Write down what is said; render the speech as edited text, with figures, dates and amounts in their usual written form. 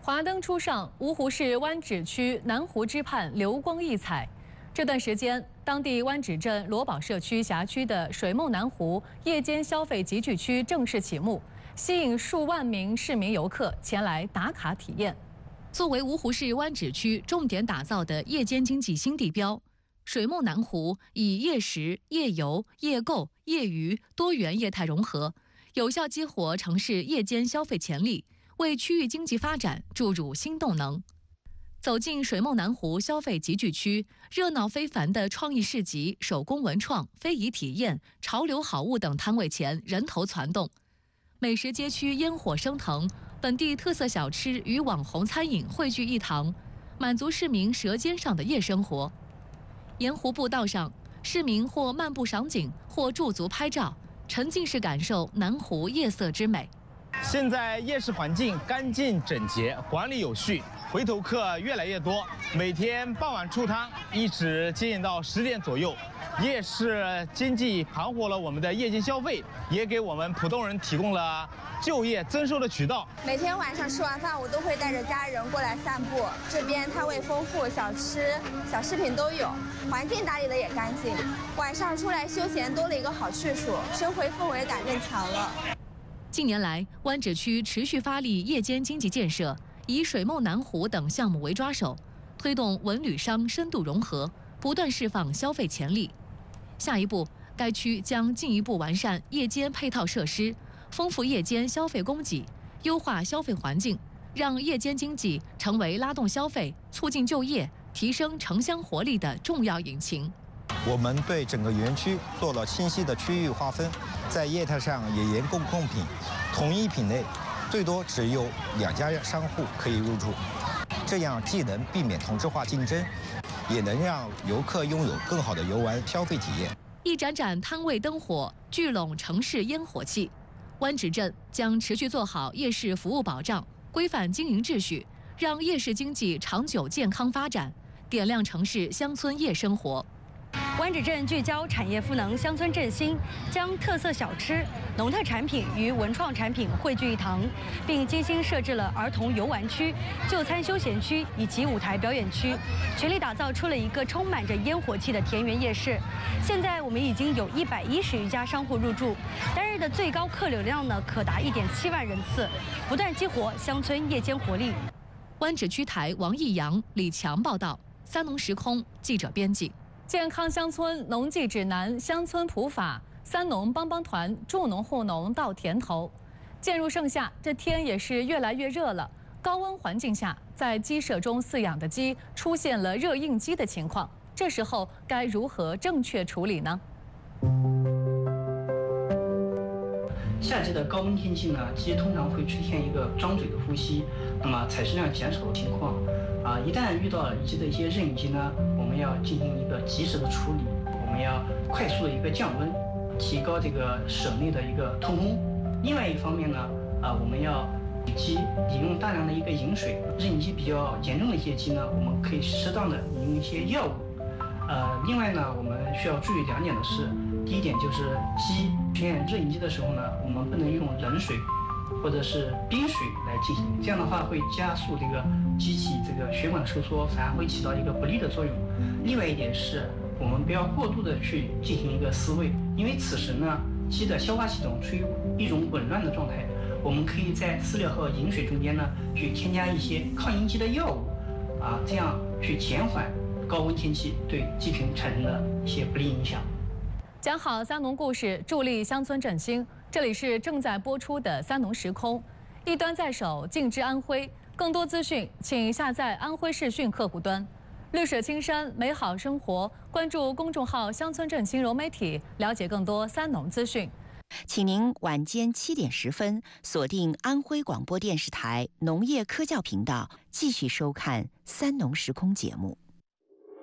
华灯初上，芜湖市湾仔区南湖支畔流光溢彩。这段时间，当地湾仔镇罗堡社区辖区的水梦南湖夜间消费集聚区正式启幕，吸引数万名市民游客前来打卡体验。作为芜湖市湾仔区重点打造的夜间经济新地标，水梦南湖以夜食、夜游、夜购、夜娱多元业态融合，有效激活城市夜间消费潜力，为区域经济发展注入新动能。走进水梦南湖消费集聚区，热闹非凡的创意市集、手工文创、非遗体验、潮流好物等摊位前人头攒动，美食街区烟火升腾，本地特色小吃与网红餐饮汇聚一堂，满足市民舌尖上的夜生活。沿湖步道上，市民或漫步赏景，或驻足拍照，沉浸式感受南湖夜色之美。 现在夜市环境干净整洁，管理有序，回头客越来越多。每天傍晚出摊，一直接近到10点左右。夜市经济盘活了我们的夜间消费，也给我们普通人提供了就业增收的渠道。 每天晚上吃完饭，我都会带着家人过来散步。这边摊位丰富，小吃、小饰品都有，环境打理的也干净。晚上出来休闲多了一个好去处，生活氛围感更强了。 近年来，湾仔区持续发力夜间经济建设，以水梦南湖等项目为抓手，推动文旅商深度融合，不断释放消费潜力。下一步，该区将进一步完善夜间配套设施，丰富夜间消费供给，优化消费环境，让夜间经济成为拉动消费、促进就业、提升城乡活力的重要引擎。 我们对整个园区做了清晰的区域划分，在业态上也严控供品，同一品类最多只有2家商户可以入驻，这样既能避免同质化竞争，也能让游客拥有更好的游玩消费体验。 一盏盏摊位灯火聚拢城市烟火气，湾仔镇将持续做好夜市服务保障，规范经营秩序，让夜市经济长久健康发展，点亮城市乡村夜生活。湾仔镇聚焦产业赋能乡村振兴，将特色小吃、农特产品与文创产品汇聚一堂，并精心设置了儿童游玩区、就餐休闲区以及舞台表演区，全力打造出了一个充满着烟火气的田园夜市。现在我们已经有110余家商户入驻，单日的最高客流量呢可达1.7万人次，不断激活乡村夜间活力。湾仔区台王义阳、李强报道，三农时空记者编辑。健康乡村农技指南、乡村普法、三农帮帮团助农护农到田头。渐入盛夏，这天也是越来越热了。高温环境下，在鸡舍中饲养的鸡出现了热应激的情况，这时候该如何正确处理呢？ 夏季的高温天气呢，鸡通常会出现一个张嘴的呼吸，那么采食量减少的情况。一旦遇到鸡的一些热应激呢，我们要进行一个及时的处理，我们要快速的一个降温，提高这个舍内的一个通风。另外一方面呢，我们要给鸡饮用大量的一个饮水。热应激比较严重的一些鸡呢，我们可以适当的饮用一些药物。另外呢，我们需要注意2点的是，第一点就是鸡出现热应激的时候呢，我们不能用冷水或者是冰水来进行，这样的话会加速这个机体这个血管收缩，反而会起到一个不利的作用。另外一点是，我们不要过度的去进行一个饲喂，因为此时呢，鸡的消化系统处于一种紊乱的状态。我们可以在饲料和饮水中间呢，去添加一些抗应激的药物，这样去减缓高温天气对鸡群产生的一些不利影响。 讲好三农故事，助力乡村振兴。这里是正在播出的三农时空，一端在手，尽知安徽。更多资讯，请下载安徽视讯客户端。绿水青山，美好生活。关注公众号“乡村振兴融媒体”，了解更多三农资讯。 请您晚间7点10分锁定安徽广播电视台农业科教频道，继续收看三农时空节目。